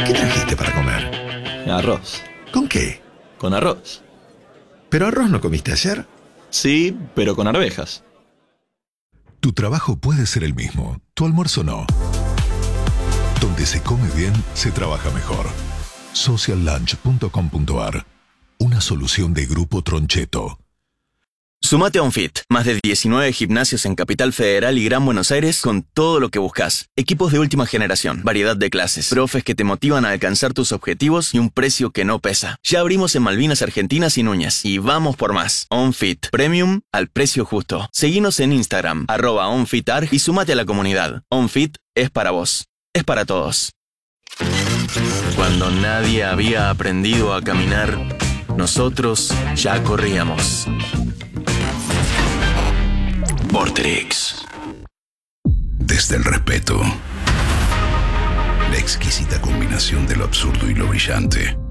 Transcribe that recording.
¿Qué trajiste para comer? Arroz. ¿Con qué? Con arroz. ¿Pero arroz no comiste ayer? Sí, pero con arvejas. Tu trabajo puede ser el mismo, tu almuerzo no. Donde se come bien, se trabaja mejor. Sociallunch.com.ar. Una solución de Grupo Troncheto. Sumate a OnFit, más de 19 gimnasios en Capital Federal y Gran Buenos Aires con todo lo que buscas. Equipos de última generación, variedad de clases, profes que te motivan a alcanzar tus objetivos y un precio que no pesa. Ya abrimos en Malvinas Argentinas y Núñez y vamos por más. OnFit, Premium al precio justo. Seguinos en Instagram, @OnFitArg y sumate a la comunidad. OnFit es para vos, es para todos. Cuando nadie había aprendido a caminar, nosotros ya corríamos. Vorterix. Desde el respeto, la exquisita combinación de lo absurdo y lo brillante.